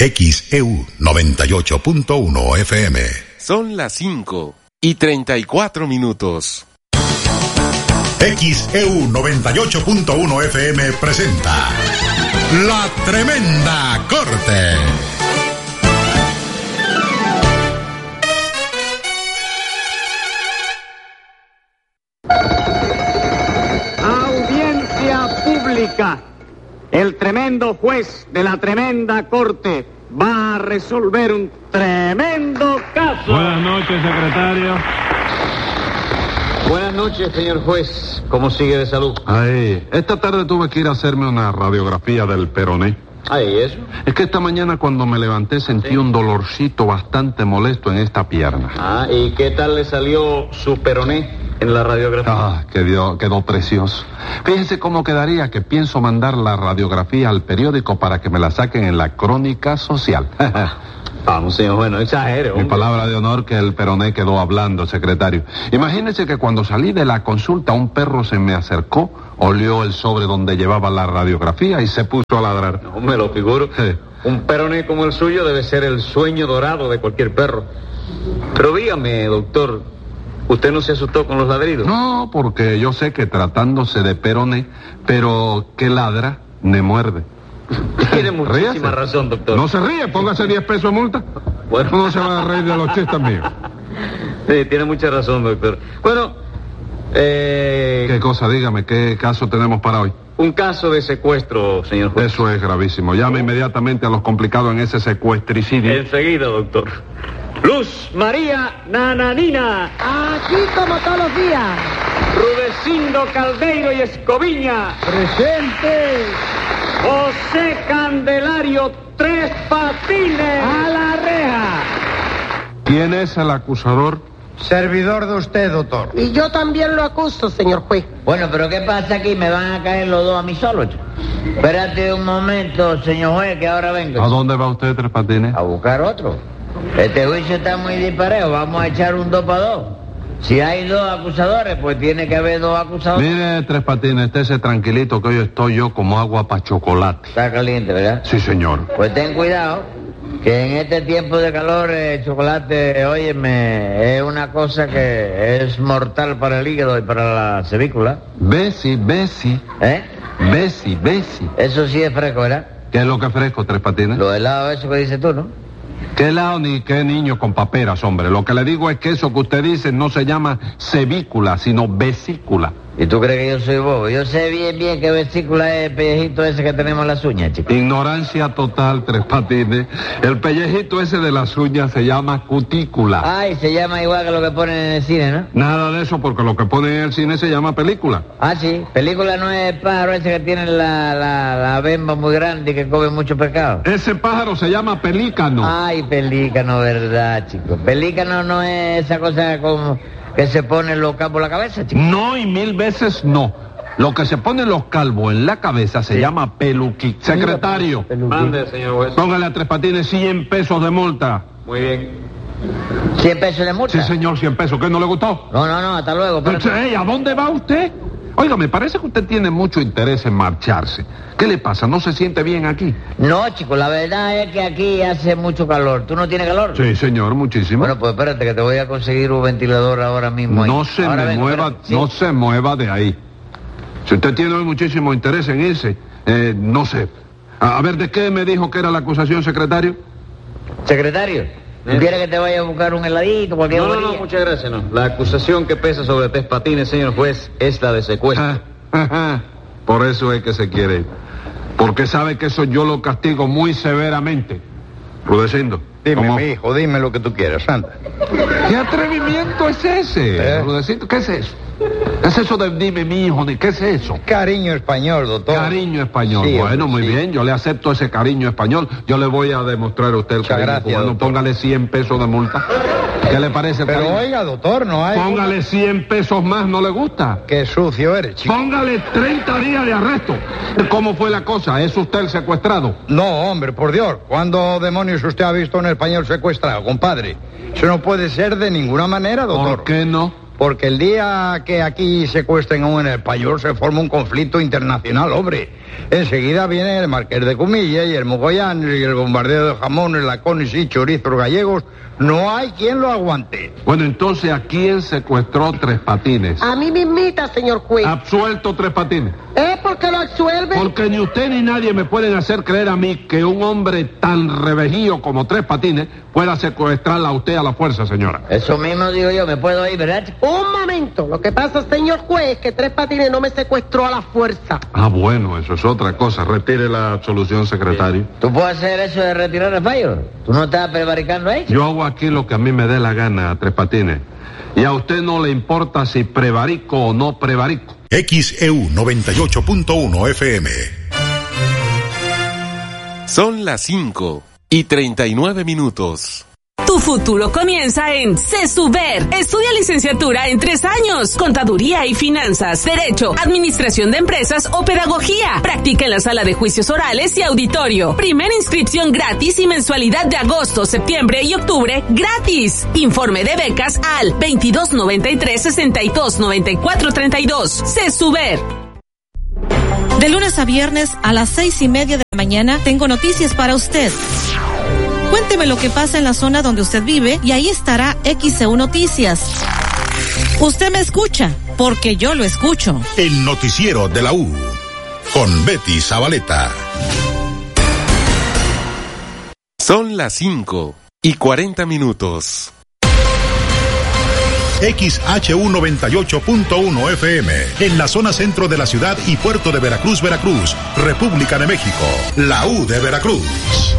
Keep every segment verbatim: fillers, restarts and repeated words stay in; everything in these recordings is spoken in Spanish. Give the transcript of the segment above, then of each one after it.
X E U noventa y ocho punto uno F M. Son las cinco y treinta y cuatro minutos. X E U noventa y ocho punto uno F M presenta La Tremenda Corte. Audiencia pública. El tremendo juez de la tremenda corte va a resolver un tremendo caso. Buenas noches, secretario. Buenas noches, señor juez. ¿Cómo sigue de salud? Ay, esta tarde tuve que ir a hacerme una radiografía del peroné. Ay, ¿eso? Es que esta mañana cuando me levanté sentí sí. un dolorcito bastante molesto en esta pierna. Ah, ¿y qué tal le salió su peroné en la radiografía? Ah, quedó, quedó precioso. Fíjense cómo quedaría que pienso mandar la radiografía al periódico para que me la saquen en la crónica social. Vamos, señor, bueno, exagere, hombre. Mi palabra de honor que el peroné quedó hablando, secretario. Imagínese que cuando salí de la consulta un perro se me acercó, olió el sobre donde llevaba la radiografía y se puso a ladrar. No me lo figuro. Sí. Un peroné como el suyo debe ser el sueño dorado de cualquier perro. Pero dígame, doctor, ¿usted no se asustó con los ladridos? No, porque yo sé que tratándose de peroné, pero que ladra, me muerde. Tiene muchísima Ríase. razón, doctor. No se ríe, póngase diez pesos de multa. Bueno. No se va a reír de los chistes míos. Sí, tiene mucha razón, doctor. Bueno, eh... ¿Qué cosa? Dígame, ¿qué caso tenemos para hoy? Un caso de secuestro, señor juez. Eso es gravísimo. Llame inmediatamente a los complicados en ese secuestricidio. Enseguida, doctor. Luz María Nananina. Aquí como todos los días. Rudecindo Caldeiro y Escoviña. Presente. José Candelario Tres Patines. A la reja. ¿Quién es el acusador? Servidor de usted, doctor. Y yo también lo acuso, señor juez. Bueno, pero ¿qué pasa aquí? ¿Me van a caer los dos a mí solo? Espérate un momento, señor juez, que ahora vengo. ¿A dónde va usted, Tres Patines? A buscar otro. Este juicio está muy disparejo, vamos a echar un dos para dos. Si hay dos acusadores, pues tiene que haber dos acusadores. Mire, Tres Patines, estése tranquilito que hoy estoy yo como agua para chocolate. Está caliente, ¿verdad? Sí, señor. Pues ten cuidado, que en este tiempo de calor el chocolate, óyeme, es una cosa que es mortal para el hígado y para la cervícula. Besi, besi. ¿Eh? Besi, besi. Eso sí es fresco, ¿verdad? ¿Qué es lo que es fresco, Tres Patines? Lo helado, eso que dices tú, ¿no? ¿Qué helado ni qué niño con paperas, hombre? Lo que le digo es que eso que usted dice no se llama cevícula, sino vesícula. ¿Y tú crees que yo soy bobo? Yo sé bien, bien que vesícula es el pellejito ese que tenemos en las uñas, chico. Ignorancia total, Tres Patines. El pellejito ese de las uñas se llama cutícula. Ay, se llama igual que lo que ponen en el cine, ¿no? Nada de eso, porque lo que ponen en el cine se llama película. Ah, sí. Película no es el pájaro ese que tiene la, la, la bemba muy grande y que come mucho pescado. Ese pájaro se llama pelícano. Ay, pelícano, verdad, chico. Pelícano no es esa cosa como que se pone los calvos en la cabeza, chico. No, y mil veces no. Lo que se pone los calvos en la cabeza se sí. llama peluquí. Secretario. Peluquí. Mande, señor juez. Póngale a Tres Patines cien pesos de multa. Muy bien. ¿cien pesos de multa? Sí, señor, cien pesos. ¿Qué, no le gustó? No, no, no, hasta luego. Entonces, hey, ¿a dónde va usted? Oiga, me parece que usted tiene mucho interés en marcharse. ¿Qué le pasa? ¿No se siente bien aquí? No, chico, la verdad es que aquí hace mucho calor. ¿Tú no tienes calor? Sí, señor, muchísimo. Bueno, pues espérate, que te voy a conseguir un ventilador ahora mismo. No ahí. se ahora me vengo, mueva, espérate, no sí. se mueva de ahí. Si usted tiene muchísimo interés en irse, eh, no sé. A, a ver, ¿de qué me dijo que era la acusación, secretario? Secretario. ¿Tú quieres que te vaya a buscar un heladito, cualquier No, no, bolilla? no, muchas gracias, no. La acusación que pesa sobre Tres Patines, señor juez, es la de secuestro. Por eso es que se quiere ir. Porque sabe que eso yo lo castigo muy severamente. Rudecindo. Dime, ¿cómo? mi hijo, dime lo que tú quieras, anda. ¿Qué atrevimiento es ese, ¿Eh? Rudecindo? ¿Qué es eso? ¿Qué es eso de dime mi hijo? ¿Qué es eso? Cariño español, doctor. Cariño español. Sí, bueno, muy sí. bien, yo le acepto ese cariño español. Yo le voy a demostrar a usted el Muchas cariño gracias, cubano. doctor. Póngale cien pesos de multa. ¿Qué le parece el Pero cariño? oiga, doctor, no hay... Póngale cien pesos más, ¿no le gusta? Qué sucio eres, chico. Póngale treinta días de arresto. ¿Cómo fue la cosa? ¿Es usted el secuestrado? No, hombre, por Dios. ¿Cuándo demonios usted ha visto a un español secuestrado, compadre? Eso no puede ser de ninguna manera, doctor. ¿Por qué no? Porque el día que aquí secuestren a un español se forma un conflicto internacional, hombre. Enseguida viene el Marqués de Cumilla y el Mogollán y el bombardeo de jamones, lacones y chorizos gallegos. No hay quien lo aguante. Bueno, entonces, ¿a quién secuestró Tres Patines? A mí mismita, señor juez. Absuelto Tres Patines. ¿Eh? ¿Por qué lo absuelve? Porque ni usted ni nadie me pueden hacer creer a mí que un hombre tan revejío como Tres Patines pueda secuestrarla a usted a la fuerza, señora. Eso mismo digo yo, me puedo ir, ¿verdad? Un momento. Lo que pasa, señor juez, es que Tres Patines no me secuestró a la fuerza. Ah, bueno, eso es otra cosa. Retire la absolución, secretario. ¿Tú puedes hacer eso de retirar el fallo? ¿Tú no estás prevaricando ahí? Yo hago aquí lo que a mí me dé la gana, Tres Patines. Y a usted no le importa si prevarico o no prevarico. X E U noventa y ocho punto uno F M. Son las cinco y treinta y nueve minutos. Tu futuro comienza en CESUBER. Estudia licenciatura en tres años, contaduría y finanzas, derecho, administración de empresas o pedagogía. Practica en la sala de juicios orales y auditorio. Primera inscripción gratis y mensualidad de agosto, septiembre y octubre gratis. Informe de becas al veintidós noventa y tres, sesenta y dos, noventa y cuatro, treinta y dos. CESUBER. De lunes a viernes a las seis y media de la mañana tengo noticias para usted. Cuénteme lo que pasa en la zona donde usted vive y ahí estará X E U Noticias. Usted me escucha, porque yo lo escucho. El noticiero de la U, con Betty Zabaleta. Son las cinco y cuarenta minutos. X H U noventa y ocho punto uno F M, en la zona centro de la ciudad y puerto de Veracruz, Veracruz, República de México, la U de Veracruz.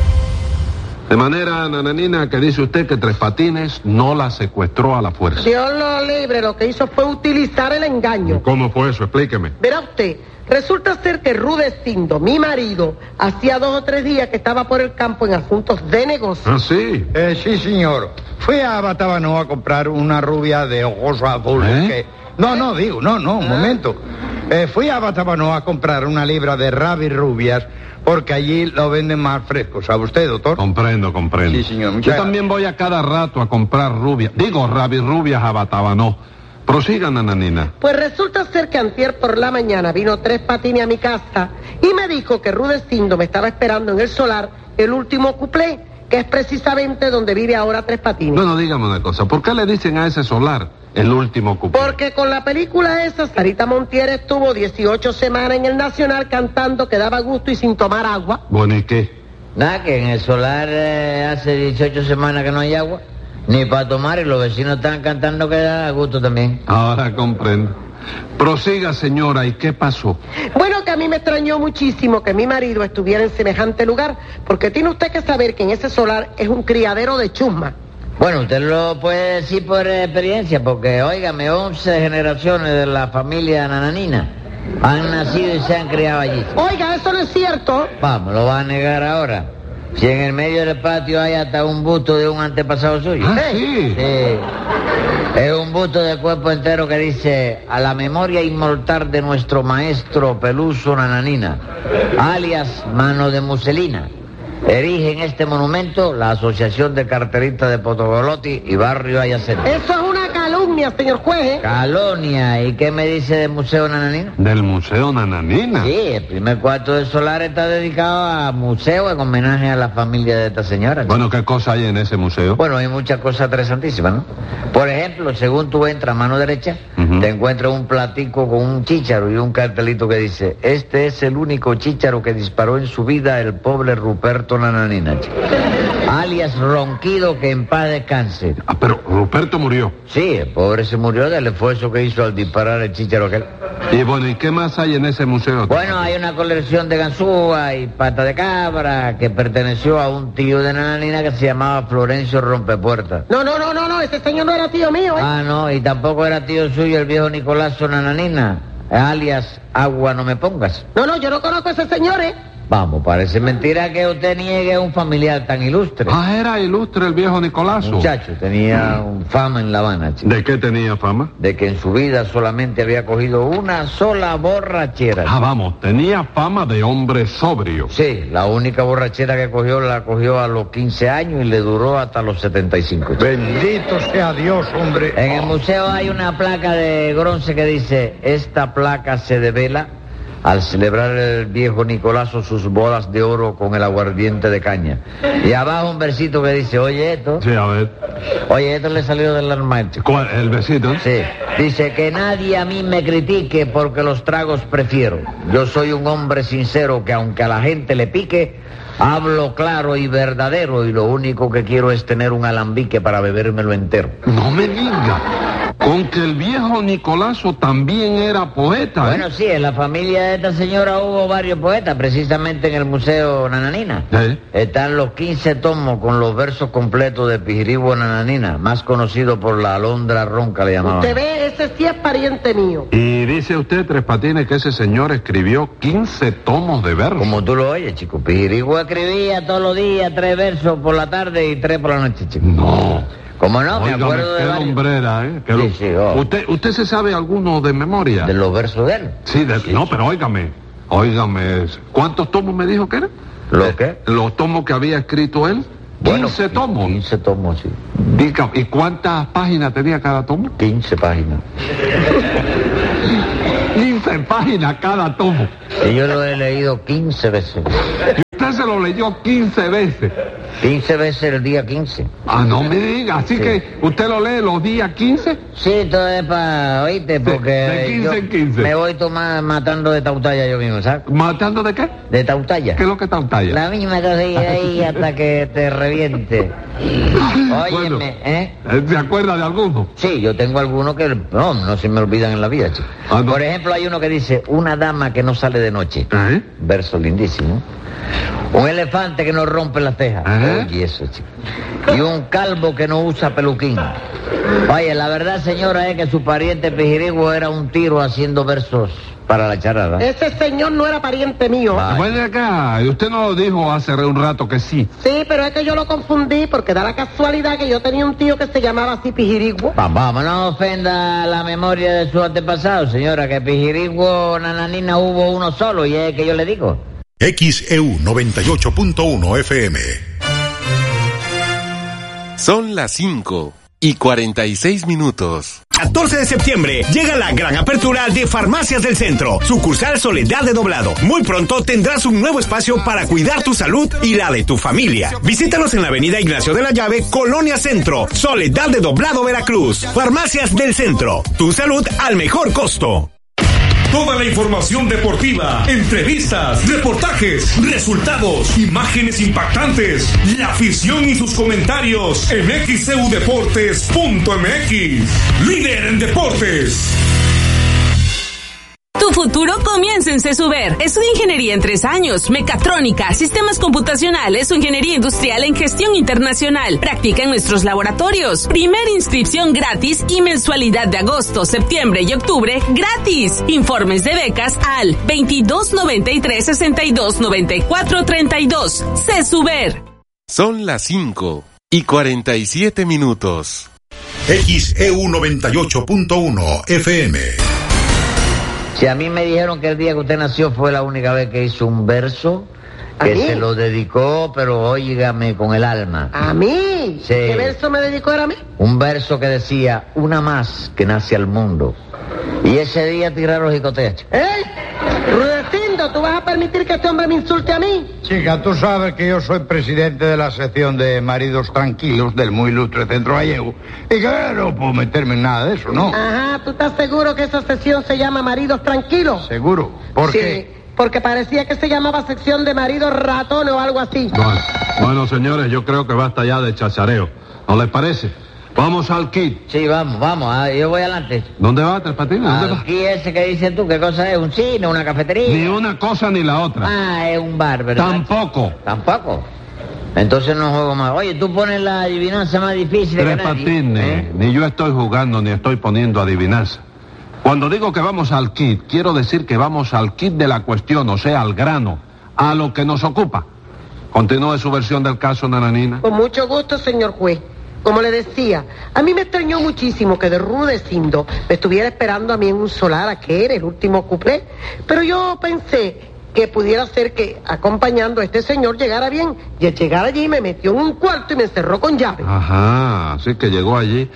De manera, nananina, que dice usted que Tres Patines no la secuestró a la fuerza. Dios lo libre, lo que hizo fue utilizar el engaño. ¿Cómo fue eso? Explíqueme. Verá usted, resulta ser que Rudecindo, mi marido, hacía dos o tres días que estaba por el campo en asuntos de negocio. ¿Ah, sí? Eh, sí, señor. Fui a Batabano a comprar una rubia de ojos azules ¿Eh? que... No, no, digo, no, no, un momento. Eh, fui a Batabano a comprar una libra de rabis rubias porque allí lo venden más fresco. ¿Sabe usted, doctor? Comprendo, comprendo. Sí, señor. Muchas Yo gracias. también voy a cada rato a comprar rubias. Digo, rabis rubias a Batabano. Prosiga, nananina. Pues resulta ser que antier por la mañana vino Tres Patines a mi casa y me dijo que Rudecindo me estaba esperando en el solar el último cuplé, que es precisamente donde vive ahora Tres Patines. Bueno, dígame una cosa. ¿Por qué le dicen a ese solar el último cuplé? Porque con la película esa, Sarita Montiel estuvo dieciocho semanas en el Nacional cantando que daba gusto y sin tomar agua. Bueno, ¿y qué? Nada, que en el solar eh, hace dieciocho semanas que no hay agua, ni para tomar, y los vecinos están cantando que da gusto también. Ahora comprendo. Prosiga, señora, ¿y qué pasó? Bueno, que a mí me extrañó muchísimo que mi marido estuviera en semejante lugar, porque tiene usted que saber que en ese solar es un criadero de chusma. Bueno, usted lo puede decir por experiencia, porque, óigame, once generaciones de la familia Nananina han nacido y se han criado allí. Oiga, eso no es cierto. Vamos, lo va a negar ahora. Si en el medio del patio hay hasta un busto de un antepasado suyo. Ah, sí. Sí. Es un busto de cuerpo entero que dice: a la memoria inmortal de nuestro maestro Peluso Nananina, alias Mano de Muselina. Erige en este monumento la Asociación de Carteristas de Potogolotti y Barrio Ayacente. Eso es una calumnia, señor juez. Calonia. ¿Y qué me dice del Museo Nananina? ¿Del Museo Nananina? Sí, el primer cuarto del solar está dedicado a museo en homenaje a la familia de esta señora. Bueno, ¿qué cosa hay en ese museo? Bueno, hay muchas cosas interesantísimas, ¿no? Por ejemplo, según tú entras a mano derecha, uh-huh. te encuentras un platico con un chícharo y un cartelito que dice: este es el único chícharo que disparó en su vida el pobre Ruperto Nananina, alias Ronquido, que en paz descanse. Ah, pero Ruperto murió. Sí, el pobre se murió del esfuerzo que hizo al disparar el chícharo aquel. Y bueno, ¿y qué más hay en ese museo? Bueno, hay una colección de ganzúa y pata de cabra que perteneció a un tío de Nananina que se llamaba Florencio Rompepuertas. No, no, no, no, no, ese señor no era tío mío, ¿eh? Ah, no, y tampoco era tío suyo el viejo Nicolazo Nananina, alias Agua No Me Pongas. No, no, yo no conozco a ese señor, ¿eh? Vamos, parece mentira que usted niegue a un familiar tan ilustre. Ah, era ilustre el viejo Nicolazo. Muchacho, tenía un fama en La Habana, chico. ¿De qué tenía fama? De que en su vida solamente había cogido una sola borrachera. Ah, vamos, tenía fama de hombre sobrio. Sí, la única borrachera que cogió la cogió a los quince años y le duró hasta los setenta y cinco. Chico. Bendito sea Dios, hombre. En el museo hay una placa de bronce que dice: esta placa se devela al celebrar el viejo Nicolazo sus bodas de oro con el aguardiente de caña. Y abajo un versito que dice, oye esto. Sí, a ver. Oye, esto le salió del armario. ¿Cuál? ¿El besito? Sí. Dice que nadie a mí me critique porque los tragos prefiero. Yo soy un hombre sincero que aunque a la gente le pique, hablo claro y verdadero y lo único que quiero es tener un alambique para bebérmelo entero. No me diga. Con que el viejo Nicolazo también era poeta, ¿eh? Bueno, sí, en la familia de esta señora hubo varios poetas, precisamente en el Museo Nananina. ¿Eh? Están los quince tomos con los versos completos de Pijirigüe Nananina, más conocido por la alondra ronca, le llamaban. Usted ve, ese sí es pariente mío. Y dice usted, Tres Patines, que ese señor escribió quince tomos de versos. Como tú lo oyes, chico. Pijirigüe escribía todos los días tres versos por la tarde y tres por la noche, chico. No. ¿Cómo no? Óigame, Me acuerdo de qué varios. hombrera, ¿eh? Qué Sí, lo- sí, oh. ¿Usted, ¿Usted se sabe alguno de memoria? ¿De los versos de él? Sí, de- Sí, no, sí. pero óigame, óigame, ¿cuántos tomos me dijo que eran? ¿Lo qué? Los tomos que había escrito él. Bueno, quince tomos. quince tomos, sí. Diga, ¿y cuántas páginas tenía cada tomo? quince páginas. quince páginas cada tomo. Y yo lo he leído quince veces. Y usted se lo leyó quince veces. quince veces el día quince. Ah, no me diga, así Sí. que usted lo lee los días quince. Sí, todo es para, oíste, porque de quince yo en quince. me voy tomar, matando de tautalla yo mismo, ¿sabes? ¿Matando de qué? De tautalla. ¿Qué es lo que está en talla? La misma cosilla ahí hasta que te reviente. Óyeme, Bueno, ¿eh? ¿se acuerda de alguno? Sí, yo tengo algunos que no, no se me olvidan en la vida, chico. Ah, no. Por ejemplo, hay uno que dice, una dama que no sale de noche. ¿Eh? Verso lindísimo. Un elefante que no rompe las tejas. Ajá. Oye, eso, chico. Y un calvo que no usa peluquín. Oye, la verdad, señora, es que su pariente Pijirigüe era un tiro haciendo versos para la charada. Ese señor no era pariente mío. Va. Ven acá, y usted no lo dijo hace un rato que sí. Sí, pero es que yo lo confundí porque da la casualidad que yo tenía un tío que se llamaba así Pijirigüe. Va- Vamos, no ofenda la memoria de su antepasado, señora, que Pijirigüe Nananina hubo uno solo y es el que yo le digo. X E U noventa y ocho punto uno F M. Son las cinco y cuarenta y seis minutos. catorce de septiembre llega la gran apertura de Farmacias del Centro, sucursal Soledad de Doblado. Muy pronto tendrás un nuevo espacio para cuidar tu salud y la de tu familia. Visítanos en la avenida Ignacio de la Llave, Colonia Centro, Soledad de Doblado, Veracruz. Farmacias del Centro, tu salud al mejor costo. Toda la información deportiva, entrevistas, reportajes, resultados, imágenes impactantes, la afición y sus comentarios en x e u deportes punto m x. Líder en deportes. Tu futuro comienza en CESUBER. Estudia ingeniería en tres años, mecatrónica, sistemas computacionales o ingeniería industrial en gestión internacional. Practica en nuestros laboratorios. Primera inscripción gratis y mensualidad de agosto, septiembre y octubre gratis. Informes de becas al veintidós noventa y tres sesenta y dos noventa y cuatro treinta y dos. CESUBER. Son las cinco y cuarenta y siete minutos. X E U noventa y ocho punto uno F M. Si a mí me dijeron que el día que usted nació fue la única vez que hizo un verso, ¿A que mí? se lo dedicó, pero óigame, con el alma. ¿A mí? Sí. ¿Qué verso me dedicó era a mí? Un verso que decía, una más que nace al mundo. Y ese día tiraron jicotea, chico. ¿Eh? Rudecindo, ¿tú vas a permitir que este hombre me insulte a mí? Chica, tú sabes que yo soy presidente de la sección de maridos tranquilos del muy ilustre Centro Gallego y que no puedo meterme en nada de eso, ¿no? Ajá, ¿tú estás seguro que esa sesión se llama Maridos Tranquilos? ¿Seguro? ¿Por Sí, qué? porque parecía que se llamaba sección de maridos ratones o algo así. Bueno, bueno, señores, yo creo que basta ya de chachareo. ¿No les parece? Vamos al kit. Sí, vamos, vamos, ah, yo voy adelante. ¿Dónde va, Tres Patines? ¿Dónde va? Aquí ese que dices tú, ¿qué cosa es? ¿Un cine, una cafetería? Ni una cosa ni la otra. Ah, es un bar, ¿verdad? Tampoco. Tampoco. Entonces no juego más. Oye, tú pones la adivinanza más difícil Tres que nadie, Patines, ¿eh? ni yo estoy jugando ni estoy poniendo adivinanza. Cuando digo que vamos al kit, quiero decir que vamos al kit de la cuestión, o sea, al grano, a lo que nos ocupa. Continúe su versión del caso, Nananina. Con mucho gusto, señor juez. Como le decía, a mí me extrañó muchísimo que de Rudecindo me estuviera esperando a mí en un solar a que era el último cuplé, pero yo pensé que pudiera ser que acompañando a este señor llegara bien, y al llegar allí me metió en un cuarto y me encerró con llave. Ajá, así que llegó allí.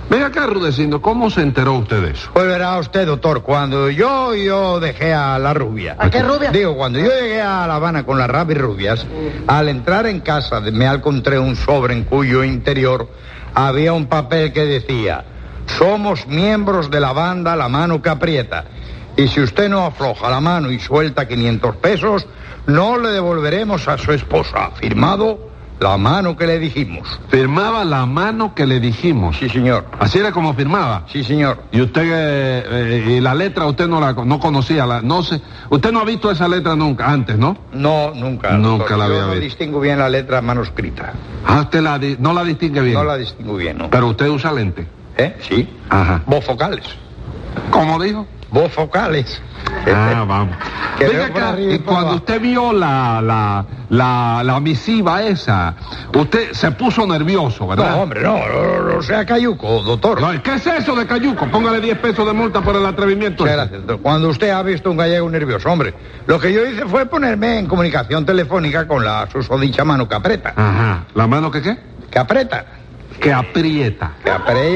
Venga acá, Rudecindo, ¿cómo se enteró usted de eso? Pues verá usted, doctor, cuando yo, yo dejé a la rubia. ¿A qué rubia? Digo, cuando yo llegué a La Habana con las Rabbit rubias, al entrar en casa me encontré un sobre en cuyo interior había un papel que decía: somos miembros de la banda La Mano que Aprieta, y si usted no afloja la mano y suelta quinientos pesos, no le devolveremos a su esposa. Firmado, La Mano que le dijimos. Firmaba La Mano que le dijimos. Sí, señor. ¿Así era como firmaba? Sí, señor. Y usted, eh, eh, y la letra usted no la no conocía, la, no sé, usted no ha visto esa letra nunca, antes, ¿no? No, nunca. Nunca doctor. la había Yo no visto. distingo bien la letra manuscrita. Ah, usted la di- no la distingue bien. No la distingo bien, ¿no? Pero usted usa lente. ¿Eh? Sí. Ajá. Bofocales. ¿Cómo dijo? Bofocales. Ah, vamos. Que Venga veo por acá, arriba y y por cuando abajo. usted vio la, la, la, la misiva esa, usted se puso nervioso, ¿verdad? No, hombre, no, no, no sea cayuco, doctor. No, ¿qué es eso de cayuco? Póngale diez pesos de multa por el atrevimiento. Muchas ese. gracias, doctor. Cuando usted ha visto un gallego nervioso, hombre, lo que yo hice fue ponerme en comunicación telefónica con la susodicha Mano que Aprieta. Ajá. ¿La mano que qué? Que aprieta. Que aprieta. Que aprieta.